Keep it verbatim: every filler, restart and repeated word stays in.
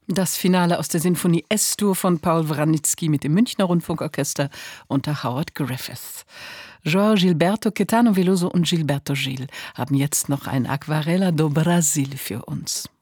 Das Finale aus der Sinfonie S-Dur von Paul Wranitzky mit dem Münchner Rundfunkorchester unter Howard Griffith. João Gilberto, Caetano Veloso und Gilberto Gil haben jetzt noch ein Aquarela do Brasil für uns.